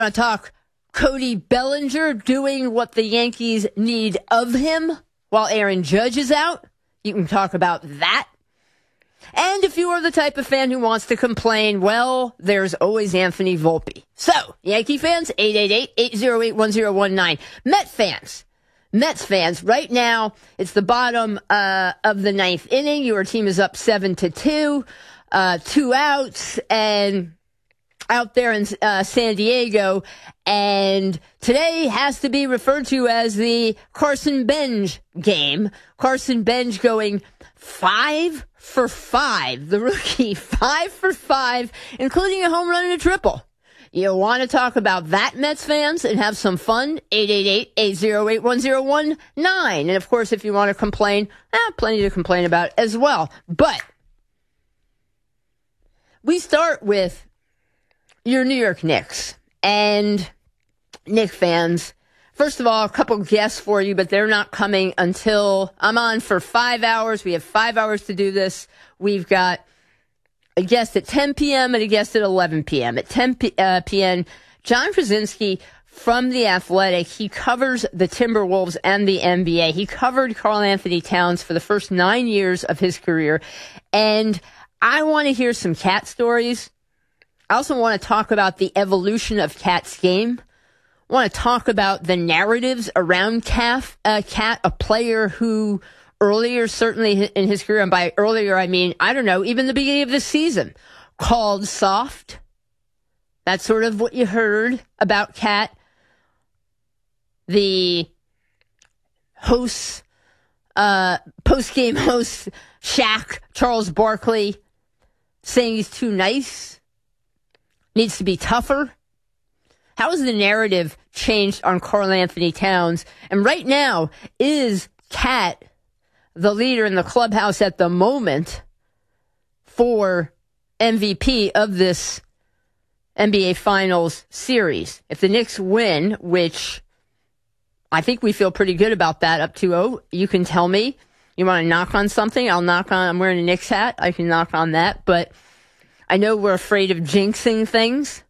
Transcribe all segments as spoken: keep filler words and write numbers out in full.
Want to talk Cody Bellinger doing what the Yankees need of him while Aaron Judge is out? You can talk about that. And if you are the type of fan who wants to complain, well, there's always Anthony Volpe. So, Yankee fans, eight eight eight, eight oh eight, one oh one nine. Met fans, Mets fans, right now, it's the bottom uh, of the ninth inning. Your team is up seven to two, uh, two outs, and out there in uh, San Diego, and today has to be referred to as the Carson Bench game. Carson Bench going five for five, the rookie, five for five, including a home run and a triple. You want to talk about that, Mets fans, and have some fun? eight eight eight, eight oh eight, one oh one nine. And of course, if you want to complain, eh, plenty to complain about as well. But we start with your New York Knicks. And Knicks fans, first of all, a couple guests for you, but they're not coming until I'm on for five hours. We have five hours to do this. We've got a guest at ten p.m. and a guest at eleven p.m. At ten p.m., John Krasinski from The Athletic. He covers the Timberwolves and the N B A. He covered Karl Anthony Towns for the first nine years of his career. And I want to hear some cat stories. I also want to talk about the evolution of Cat's game. I want to talk about the narratives around Cat, uh, Cat, a player who earlier, certainly in his career, and by earlier I mean, I don't know, even the beginning of this season, called soft. That's sort of what you heard about Cat. The hosts, uh, post-game host, Shaq, Charles Barkley, saying he's too nice. Needs to be tougher. How has the narrative changed on Karl Anthony Towns? And right now, is Cat the leader in the clubhouse at the moment for M V P of this N B A Finals series? If the Knicks win, which I think we feel pretty good about that, up two oh, you can tell me. You want to knock on something? I'll knock on, I'm wearing a Knicks hat. I can knock on that, but I know we're afraid of jinxing things,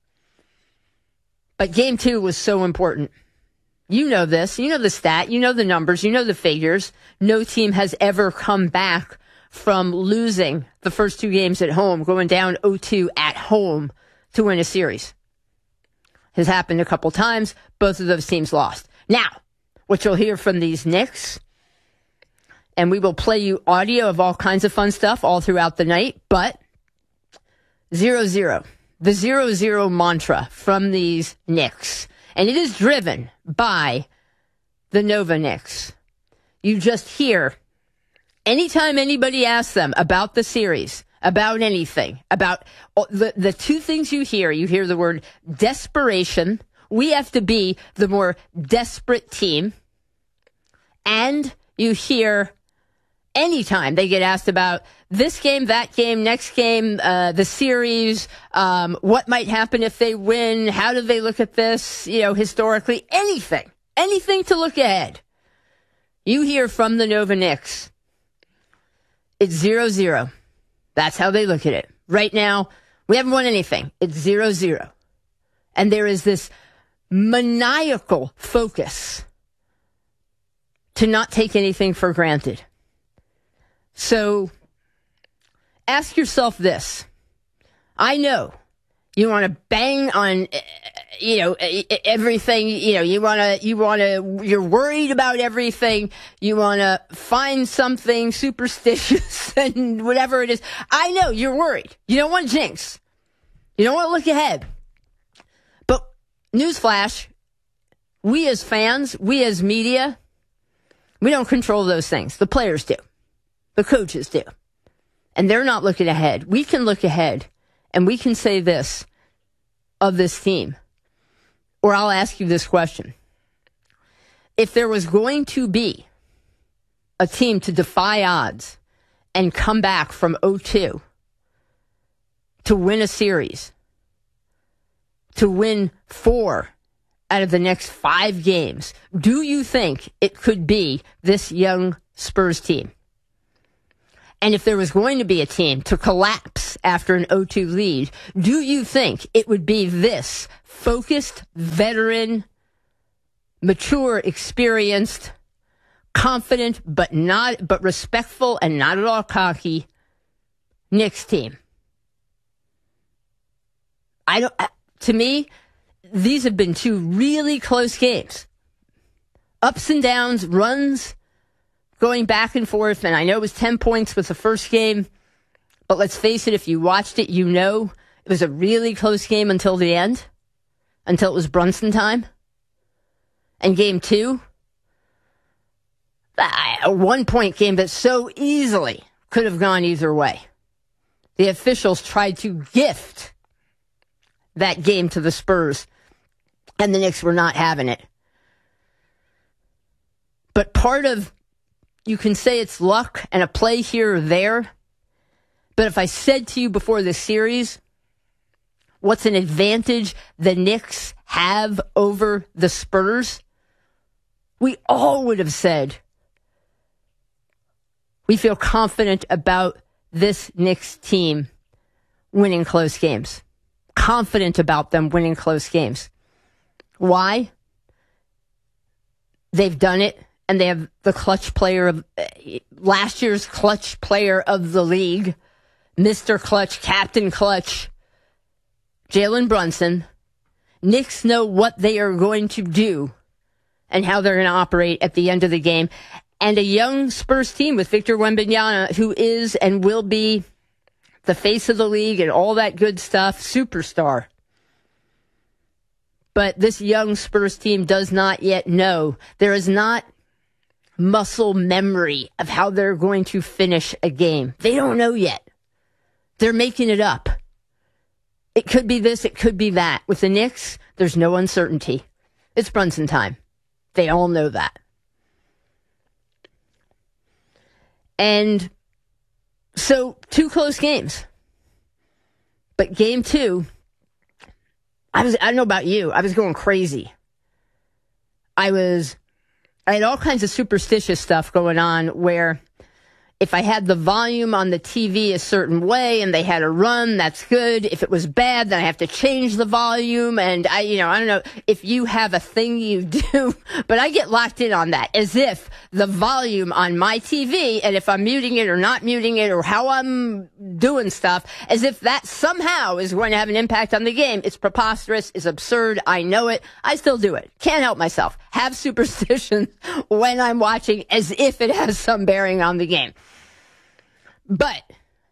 but game two was so important. You know this. You know the stat. You know the numbers. You know the figures. No team has ever come back from losing the first two games at home, going down oh two at home to win a series. Has happened a couple times. Both of those teams lost. Now, what you'll hear from these Knicks, and we will play you audio of all kinds of fun stuff all throughout the night, but Zero, zero. The zero, zero mantra from these Knicks. And it is driven by the Nova Knicks. You just hear, anytime anybody asks them about the series, about anything, about the, the two things you hear, you hear the word desperation. We have to be the more desperate team. And you hear, anytime they get asked about this game, that game, next game, uh, the series, um, what might happen if they win, how do they look at this, you know, historically, anything, anything to look ahead. You hear from the Nova Knicks. It's zero, zero. That's how they look at it. Right now, we haven't won anything. It's zero, zero. And there is this maniacal focus to not take anything for granted. So ask yourself this. I know you want to bang on, you know, everything, you know, you want to, you want to, you're worried about everything. You want to find something superstitious and whatever it is. I know you're worried. You don't want jinx. You don't want to look ahead. But newsflash, we as fans, we as media, we don't control those things. The players do. The coaches do. And they're not looking ahead. We can look ahead, and we can say this of this team. Or I'll ask you this question. If there was going to be a team to defy odds and come back from oh two to win a series, to win four out of the next five games, do you think it could be this young Spurs team? And if there was going to be a team to collapse after an oh two lead, do you think it would be this focused, veteran, mature, experienced, confident, but not, but respectful and not at all cocky Knicks team. I don't, to me, these have been two really close games. Ups and downs, runs, going back and forth, and I know it was ten points with the first game, but let's face it, if you watched it, you know it was a really close game until the end, until it was Brunson time. And game two, a one-point game that so easily could have gone either way. The officials tried to gift that game to the Spurs, and the Knicks were not having it. But part of, you can say it's luck and a play here or there, but if I said to you before this series, what's an advantage the Knicks have over the Spurs, we all would have said, we feel confident about this Knicks team winning close games. Confident about them winning close games. Why? They've done it, and they have the clutch player of uh, last year's clutch player of the league, Mister Clutch, Captain Clutch, Jalen Brunson. Knicks know what they are going to do and how they're going to operate at the end of the game. And a young Spurs team with Victor Wembanyama, who is and will be the face of the league and all that good stuff, superstar. But this young Spurs team does not yet know. There is not muscle memory of how they're going to finish a game. They don't know yet. They're making it up. It could be this, it could be that. With the Knicks, there's no uncertainty. It's Brunson time. They all know that. And so, two close games. But game two, I was, I don't know about you, I was going crazy. I was, I had all kinds of superstitious stuff going on where if I had the volume on the T V a certain way and they had a run, that's good. If it was bad, then I have to change the volume. And I, you know, I don't know if you have a thing you do, but I get locked in on that as if the volume on my T V, and if I'm muting it or not muting it or how I'm doing stuff, as if that somehow is going to have an impact on the game. It's preposterous. It's absurd. I know it. I still do it. Can't help myself. Have superstition when I'm watching as if it has some bearing on the game. But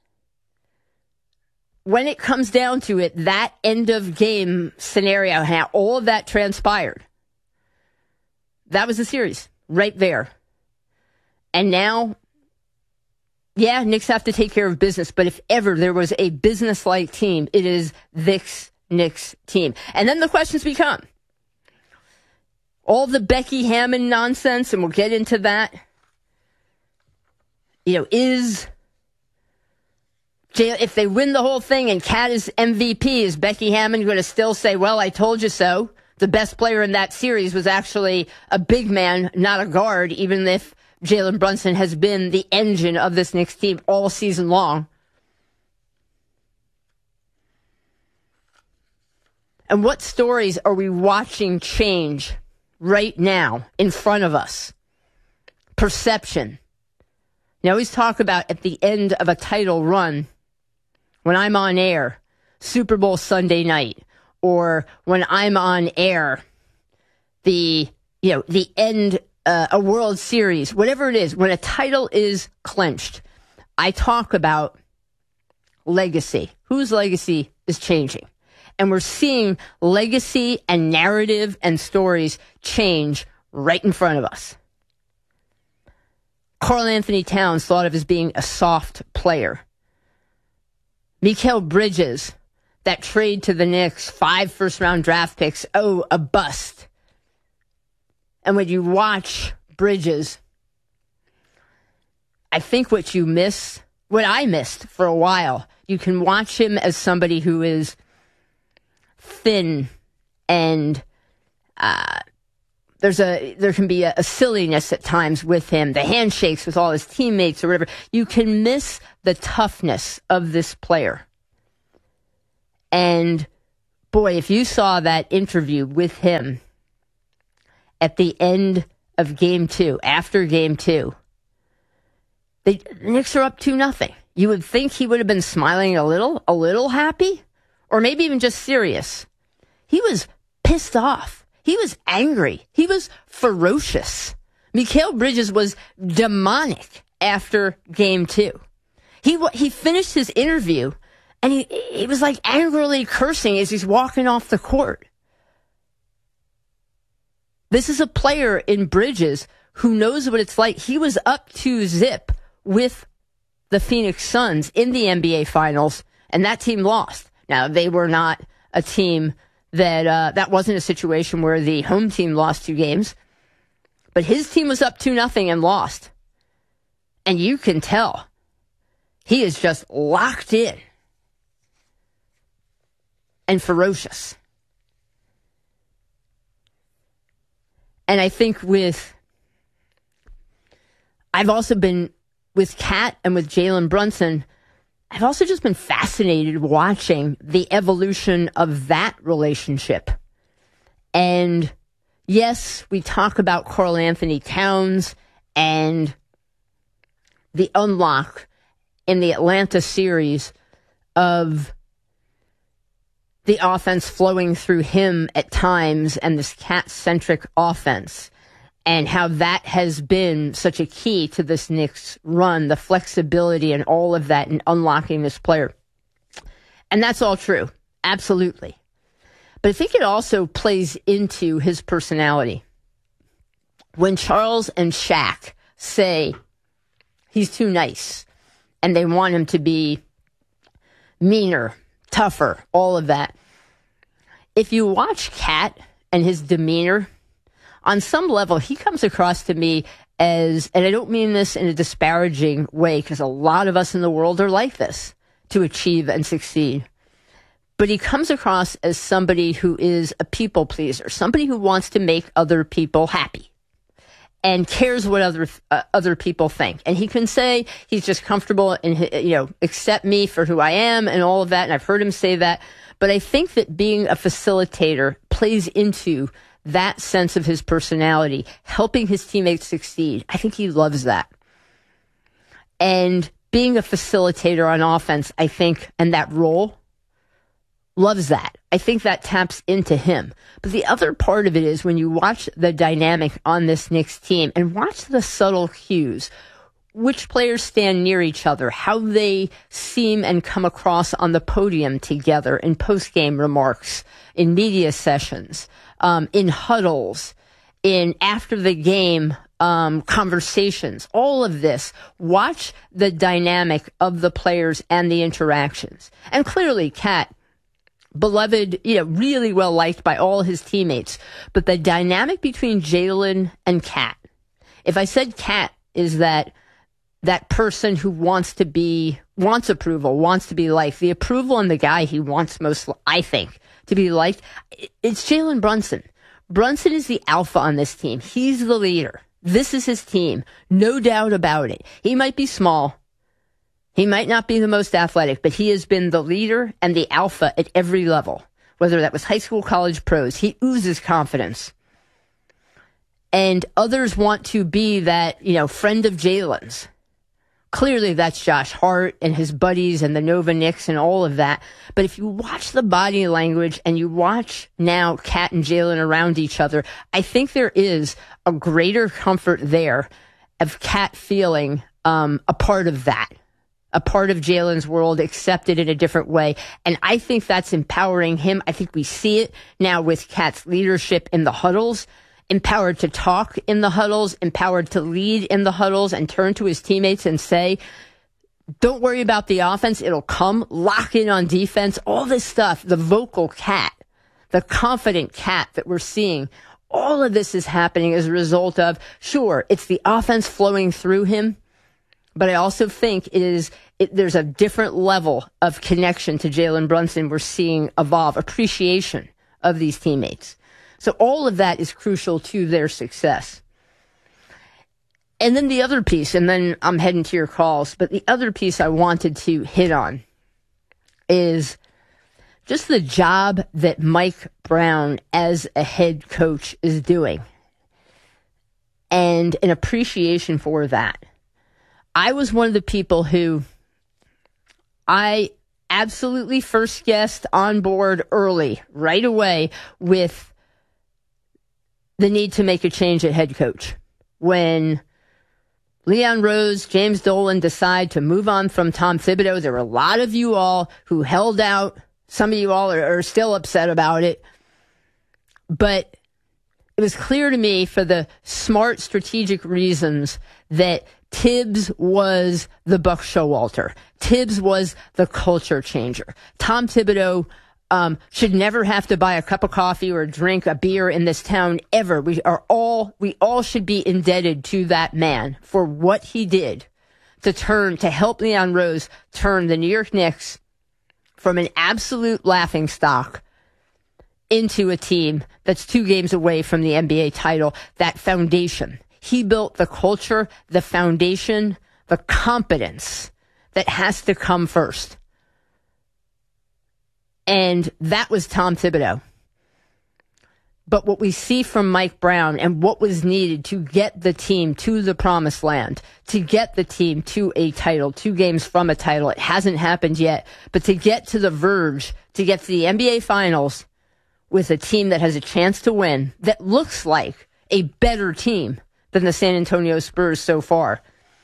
when it comes down to it, that end of game scenario, how all of that transpired, that was the series right there. And now, yeah, Knicks have to take care of business. But if ever there was a business-like team, it is this Knicks team. And then the questions become, all the Becky Hammon nonsense, and we'll get into that. You know, is... if they win the whole thing and Cat is M V P, is Becky Hammon going to still say, well, I told you so? The best player in that series was actually a big man, not a guard, even if Jalen Brunson has been the engine of this Knicks team all season long. And what stories are we watching change right now in front of us? Perception. You always talk about at the end of a title run, when I'm on air, Super Bowl Sunday night, or when I'm on air, the, you know, the end, uh, a World Series, whatever it is, when a title is clinched, I talk about legacy. Whose legacy is changing? And we're seeing legacy and narrative and stories change right in front of us. Karl Anthony Towns thought of as being a soft player. Mikal Bridges, that trade to the Knicks, five first-round draft picks, oh, a bust. And when you watch Bridges, I think what you miss, what I missed for a while, you can watch him as somebody who is thin and uh, there's a there can be a, a silliness at times with him, the handshakes with all his teammates or whatever. You can miss the toughness of this player. And boy, if you saw that interview with him at the end of game two, after game two, the Knicks are up two nothing. You would think he would have been smiling a little, a little happy, or maybe even just serious. He was pissed off. He was angry. He was ferocious. Mikal Bridges was demonic after game two. He he finished his interview, and he, he was like angrily cursing as he's walking off the court. This is a player in Bridges who knows what it's like. He was up two zip with the Phoenix Suns in the N B A Finals, and that team lost. Now, they were not a team that, uh, that wasn't a situation where the home team lost two games, but his team was up two nothing and lost. And you can tell he is just locked in and ferocious. And I think with, I've also been with Kat and with Jalen Brunson, I've also just been fascinated watching the evolution of that relationship. And yes, we talk about Karl Anthony Towns and the unlock in the Atlanta series of the offense flowing through him at times and this Cat-centric offense, and how that has been such a key to this Knicks run, the flexibility and all of that in unlocking this player. And that's all true. Absolutely. But I think it also plays into his personality. When Charles and Shaq say he's too nice and they want him to be meaner, tougher, all of that. If you watch Cat and his demeanor, on some level, he comes across to me as, and I don't mean this in a disparaging way, because a lot of us in the world are like this to achieve and succeed. But he comes across as somebody who is a people pleaser, somebody who wants to make other people happy and cares what other uh, other people think. And he can say he's just comfortable and, you know, accept me for who I am and all of that. And I've heard him say that. But I think that being a facilitator plays into that sense of his personality, helping his teammates succeed. I think he loves that. And being a facilitator on offense, I think, and that role, loves that. I think that taps into him. But the other part of it is when you watch the dynamic on this Knicks team and watch the subtle cues, which players stand near each other, how they seem and come across on the podium together in post-game remarks, in media sessions, um, in huddles, in after the game um, conversations, all of this. Watch the dynamic of the players and the interactions. And clearly, Kat, beloved, you know, really well liked by all his teammates. But the dynamic between Jalen and Kat, if I said Kat is that that person who wants to be, wants approval, wants to be liked, the approval and the guy he wants most, I think, to be liked, it's Jalen Brunson. Brunson is the alpha on this team. He's the leader. This is his team. No doubt about it. He might be small. He might not be the most athletic, but he has been the leader and the alpha at every level, whether that was high school, college, pros. He oozes confidence. And others want to be that, you know, friend of Jalen's. Clearly, that's Josh Hart and his buddies and the Nova Knicks and all of that. But if you watch the body language and you watch now Kat and Jalen around each other, I think there is a greater comfort there of Kat feeling um, a part of that, a part of Jalen's world, accepted in a different way. And I think that's empowering him. I think we see it now with Kat's leadership in the huddles. Empowered to talk in the huddles, empowered to lead in the huddles, and turn to his teammates and say, don't worry about the offense, it'll come, lock in on defense, all this stuff, the vocal Cat, the confident Cat that we're seeing, all of this is happening as a result of, sure, it's the offense flowing through him, but I also think it is, it, there's a different level of connection to Jalen Brunson we're seeing evolve, appreciation of these teammates. So all of that is crucial to their success. And then the other piece, and then I'm heading to your calls, but the other piece I wanted to hit on is just the job that Mike Brown as a head coach is doing, and an appreciation for that. I was one of the people who I absolutely first guessed on board early, right away, with the need to make a change at head coach. When Leon Rose, James Dolan decide to move on from Tom Thibodeau, there were a lot of you all who held out. Some of you all are, are still upset about it. But it was clear to me, for the smart, strategic reasons, that Tibbs was the Buck Showalter. Tibbs was the culture changer. Tom Thibodeau um, should never have to buy a cup of coffee or drink a beer in this town ever. We are all we all should be indebted to that man for what he did to turn to help Leon Rose turn the New York Knicks from an absolute laughingstock into a team that's two games away from the N B A title. That foundation. He built the culture, the foundation, the competence that has to come first. And that was Tom Thibodeau. But what we see from Mike Brown and what was needed to get the team to the promised land, to get the team to a title, two games from a title, it hasn't happened yet, but to get to the verge, to get to the N B A Finals with a team that has a chance to win, that looks like a better team than the San Antonio Spurs so far.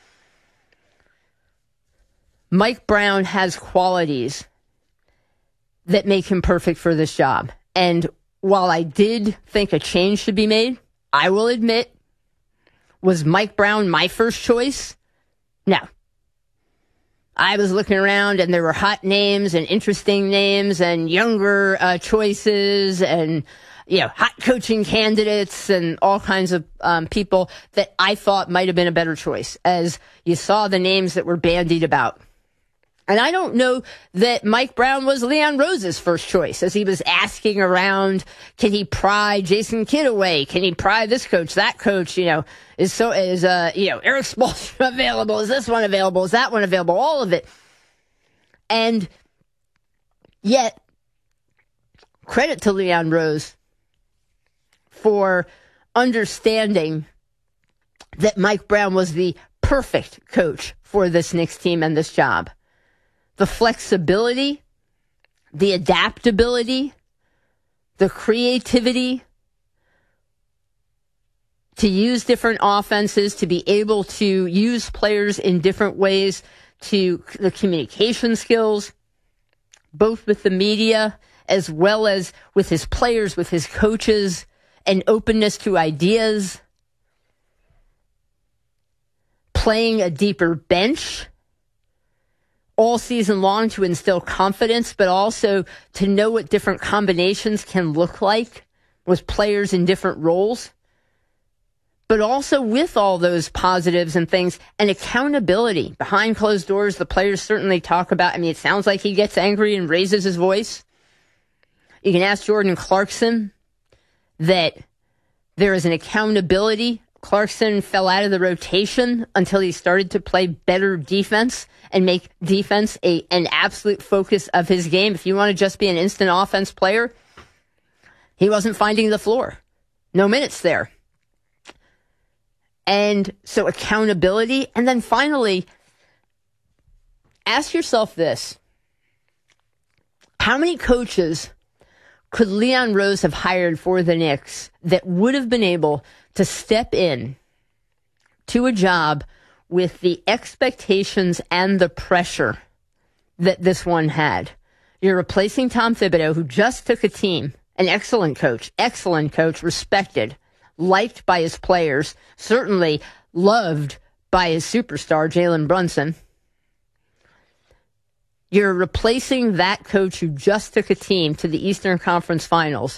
Mike Brown has qualities that make him perfect for this job. And while I did think a change should be made, I will admit, was Mike Brown my first choice? No. I was looking around and there were hot names and interesting names and younger uh, choices and, you know, hot coaching candidates and all kinds of um, people that I thought might have been a better choice, as you saw the names that were bandied about. And I don't know that Mike Brown was Leon Rose's first choice, as he was asking around, can he pry Jason Kidd away? Can he pry this coach, that coach? You know, is so is uh you know Eric Spoelstra available? Is this one available? Is that one available? All of it. And yet, credit to Leon Rose for understanding that Mike Brown was the perfect coach for this Knicks team and this job. The flexibility, the adaptability, the creativity to use different offenses, to be able to use players in different ways, to the communication skills, both with the media as well as with his players, with his coaches, and openness to ideas, playing a deeper bench all season long to instill confidence, but also to know what different combinations can look like with players in different roles. But also with all those positives and things, and accountability. Behind closed doors, the players certainly talk about, I mean, it sounds like he gets angry and raises his voice. You can ask Jordan Clarkson that there is an accountability. Clarkson fell out of the rotation until he started to play better defense and make defense a an absolute focus of his game. If you want to just be an instant offense player, he wasn't finding the floor. No minutes there. And so accountability. And then finally, ask yourself this. How many coaches could Leon Rose have hired for the Knicks that would have been able to step in to a job with the expectations and the pressure that this one had? You're replacing Tom Thibodeau, who just took a team, an excellent coach, excellent coach, respected, liked by his players, certainly loved by his superstar, Jalen Brunson. You're replacing that coach who just took a team to the Eastern Conference Finals.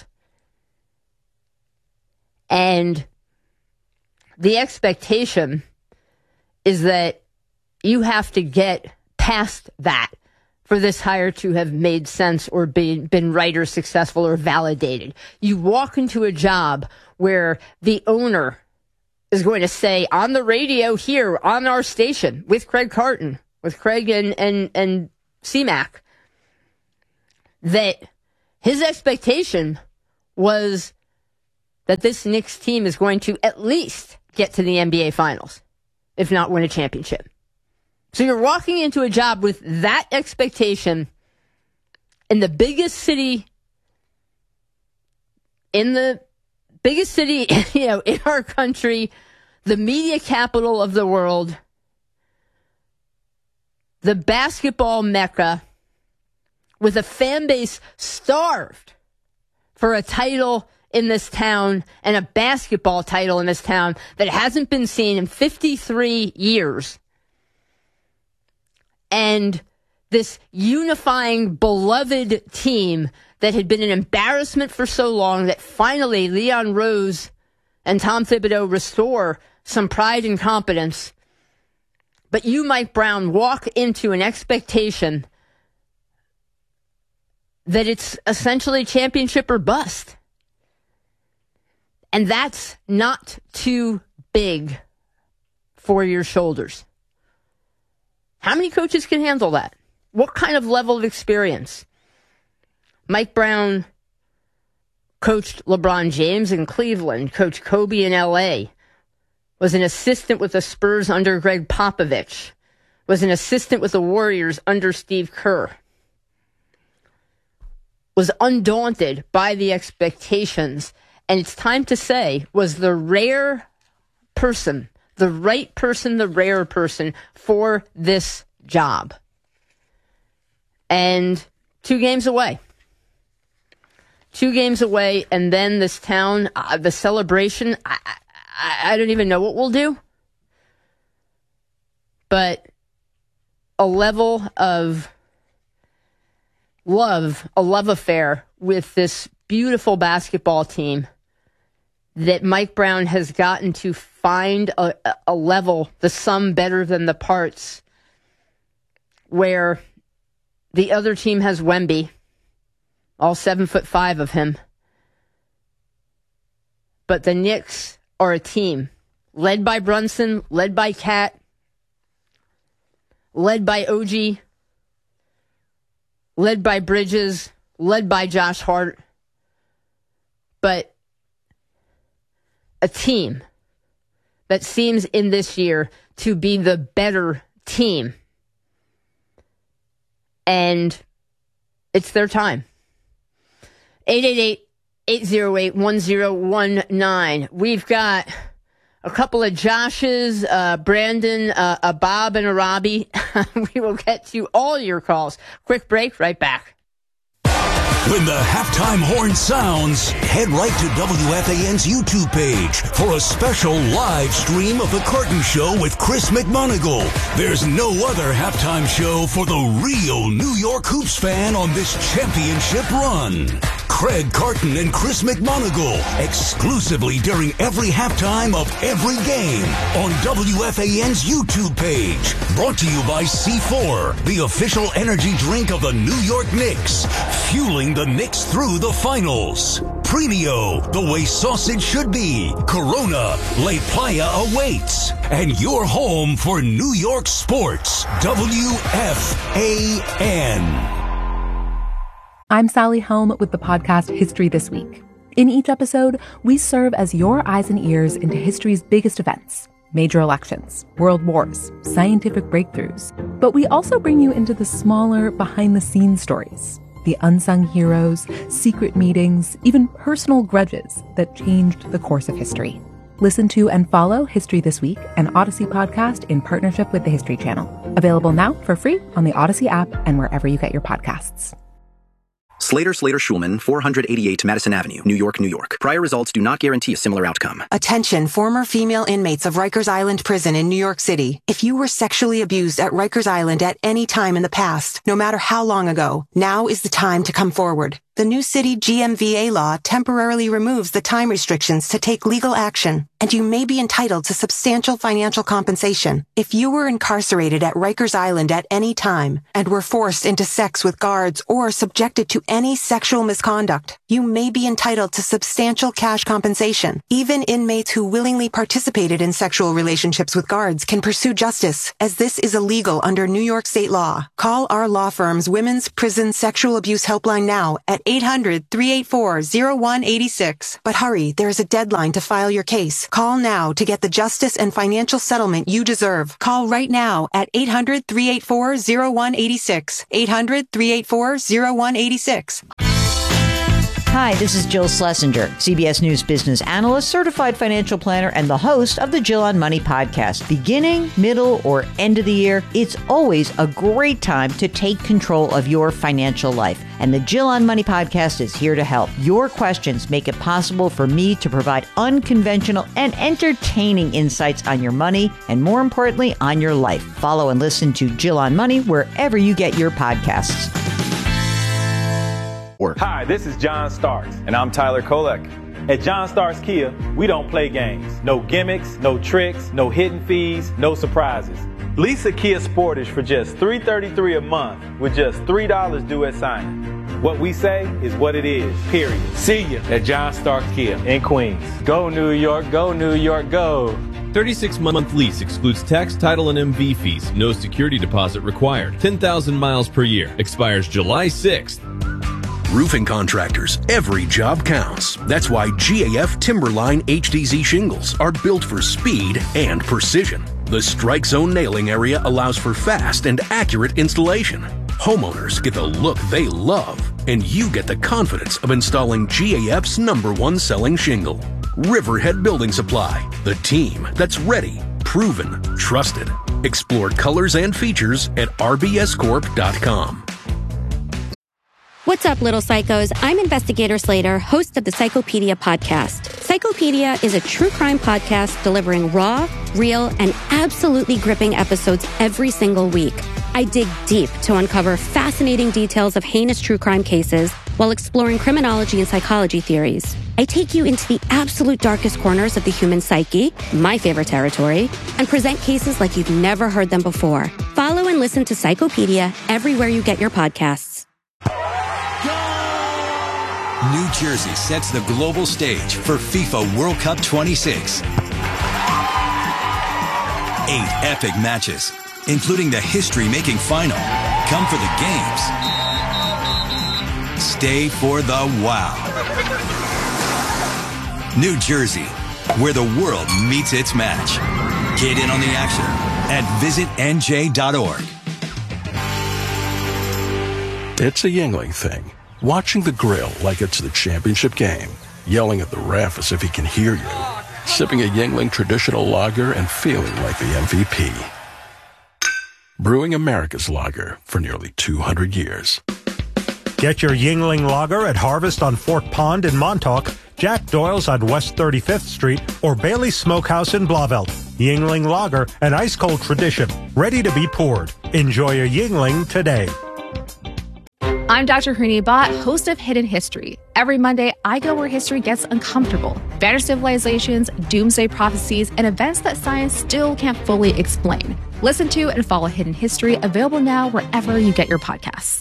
And the expectation is that you have to get past that for this hire to have made sense or been, been right or successful or validated. You walk into a job where the owner is going to say on the radio here on our station with Craig Carton, with Craig and, and, and C-Mac, that his expectation was that this Knicks team is going to at least get to the N B A Finals, if not win a championship. So you're walking into a job with that expectation in the biggest city, in the biggest city, you know, in our country, the media capital of the world, the basketball mecca, with a fan base starved for a title in this town and a basketball title in this town that hasn't been seen in fifty-three years. And this unifying, beloved team that had been an embarrassment for so long that finally Leon Rose and Tom Thibodeau restore some pride and confidence. But you, Mike Brown, walk into an expectation that it's essentially championship or bust. And that's not too big for your shoulders. How many coaches can handle that? What kind of level of experience? Mike Brown coached LeBron James in Cleveland, coached Kobe in L A, was an assistant with the Spurs under Greg Popovich, was an assistant with the Warriors under Steve Kerr, was undaunted by the expectations, and it's time to say, was the rare person, the right person, the rare person for this job. And two games away. Two games away, and then this town, uh, the celebration, I, I, I don't even know what we'll do. But a level of love, a love affair with this beautiful basketball team that Mike Brown has gotten to find a, a level, the sum better than the parts, where the other team has Wemby, all seven foot five of him. But the Knicks are a team led by Brunson, led by Cat, led by O G, led by Bridges, led by Josh Hart. But a team that seems in this year to be the better team. And it's their time. eight eight eight, eight oh eight, one oh one nine. We've got a couple of Joshes, uh, Brandon, uh, a Bob, and a Robbie. We will get to all your calls. Quick break, right back. When the halftime horn sounds, head right to W F A N's YouTube page for a special live stream of The Carton Show with Chris McMonagle. There's no other halftime show for the real New York Hoops fan on this championship run. Craig Carton and Chris McMonagle, exclusively during every halftime of every game on W F A N's YouTube page. Brought to you by C four, the official energy drink of the New York Knicks, fueling the Knicks through the finals. Premio, the way sausage should be. Corona, La Playa awaits. And your home for New York sports, W F A N. I'm Sally Helm with the podcast History This Week. In each episode, we serve as your eyes and ears into history's biggest events, major elections, world wars, scientific breakthroughs. But we also bring you into the smaller, behind-the-scenes stories, the unsung heroes, secret meetings, even personal grudges that changed the course of history. Listen to and follow History This Week, an Odyssey podcast in partnership with the History Channel. Available now for free on the Odyssey app and wherever you get your podcasts. Slater, Slater, Schulman, four eighty-eight Madison Avenue, New York, New York. Prior results do not guarantee a similar outcome. Attention, former female inmates of Rikers Island Prison in New York City. If you were sexually abused at Rikers Island at any time in the past, no matter how long ago, now is the time to come forward. The new city G M V A law temporarily removes the time restrictions to take legal action, and you may be entitled to substantial financial compensation. If you were incarcerated at Rikers Island at any time and were forced into sex with guards or subjected to any sexual misconduct, you may be entitled to substantial cash compensation. Even inmates who willingly participated in sexual relationships with guards can pursue justice, as this is illegal under New York state law. Call our law firm's Women's Prison Sexual Abuse Helpline now at eight hundred, three eight four, oh one eight six. But hurry, there is a deadline to file your case. Call now to get the justice and financial settlement you deserve. Call right now at eight hundred, three eight four, oh one eight six. eight hundred, three eight four, oh one eight six. Hi, this is Jill Schlesinger, C B S News business analyst, certified financial planner, and the host of the Jill on Money podcast. Beginning, middle, or end of the year, it's always a great time to take control of your financial life. And the Jill on Money podcast is here to help. Your questions make it possible for me to provide unconventional and entertaining insights on your money, and more importantly, on your life. Follow and listen to Jill on Money wherever you get your podcasts. Hi, this is John Starks, and I'm Tyler Kolek. At John Starks Kia, we don't play games. No gimmicks, no tricks, no hidden fees, no surprises. Lease a Kia Sportage for just three hundred thirty-three dollars a month with just three dollars due at signing. What we say is what it is, period. See you at John Starks Kia in Queens. Go New York, go New York, go. thirty-six month lease excludes tax, title, and M V fees. No security deposit required. ten thousand miles per year. Expires July sixth. Roofing contractors, every job counts. That's why G A F Timberline H D Z shingles are built for speed and precision. The Strike Zone nailing area allows for fast and accurate installation. Homeowners get the look they love, and you get the confidence of installing G A F's number one selling shingle. Riverhead Building Supply, the team that's ready, proven, trusted. Explore colors and features at r b s corp dot com. What's up, little psychos? I'm Investigator Slater, host of the Psychopedia podcast. Psychopedia is a true crime podcast delivering raw, real, and absolutely gripping episodes every single week. I dig deep to uncover fascinating details of heinous true crime cases while exploring criminology and psychology theories. I take you into the absolute darkest corners of the human psyche, my favorite territory, and present cases like you've never heard them before. Follow and listen to Psychopedia everywhere you get your podcasts. New Jersey sets the global stage for FIFA World Cup twenty-six. Eight epic matches, including the history-making final. Come for the games. Stay for the wow. New Jersey, where the world meets its match. Get in on the action at visit n j dot org. It's a Yuengling thing. Watching the grill like it's the championship game. Yelling at the ref as if he can hear you. Sipping a Yuengling traditional lager and feeling like the M V P. Brewing America's lager for nearly two hundred years. Get your Yuengling lager at Harvest on Fort Pond in Montauk, Jack Doyle's on West thirty-fifth Street, or Bailey's Smokehouse in Blauvelt. Yuengling lager, an ice-cold tradition, ready to be poured. Enjoy a Yuengling today. I'm Doctor Hooni Bhatt, host of Hidden History. Every Monday, I go where history gets uncomfortable. Vanished civilizations, doomsday prophecies, and events that science still can't fully explain. Listen to and follow Hidden History, available now wherever you get your podcasts.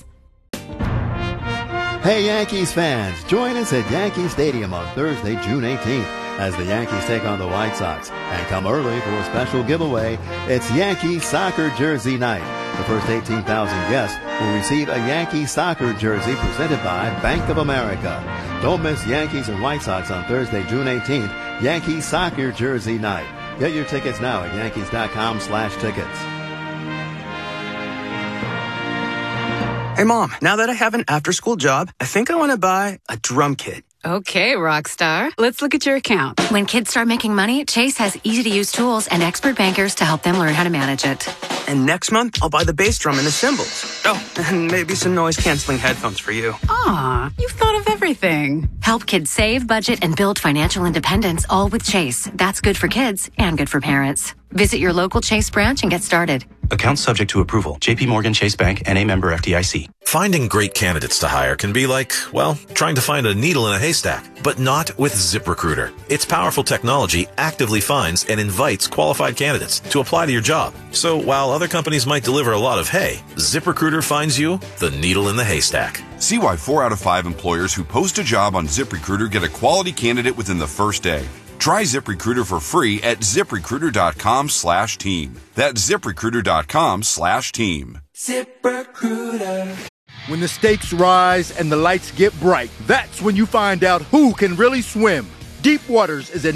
Hey Yankees fans, join us at Yankee Stadium on Thursday, June eighteenth, as the Yankees take on the White Sox. And come early for a special giveaway. It's Yankee Soccer Jersey Night. The first eighteen thousand guests will receive a Yankee soccer jersey presented by Bank of America. Don't miss Yankees and White Sox on Thursday, June eighteenth, Yankee Soccer Jersey Night. Get your tickets now at yankees.com slash tickets. Hey, Mom, now that I have an after-school job, I think I want to buy a drum kit. Okay, Rockstar. Let's look at your account. When kids start making money, Chase has easy-to-use tools and expert bankers to help them learn how to manage it. And next month, I'll buy the bass drum and the cymbals. Oh, and maybe some noise-canceling headphones for you. Aw, you've thought of everything. Help kids save, budget, and build financial independence, all with Chase. That's good for kids and good for parents. Visit your local Chase branch and get started. Account subject to approval. J P Morgan Chase Bank, N A member F D I C. Finding great candidates to hire can be like, well, trying to find a needle in a haystack, but not with ZipRecruiter. Its powerful technology actively finds and invites qualified candidates to apply to your job. So while other companies might deliver a lot of hay, ZipRecruiter finds you the needle in the haystack. See why four out of five employers who post a job on ZipRecruiter get a quality candidate within the first day. Try ZipRecruiter for free at ZipRecruiter.com slash team. That's ZipRecruiter.com slash team. ZipRecruiter. When the stakes rise and the lights get bright, that's when you find out who can really swim. Deep Waters is a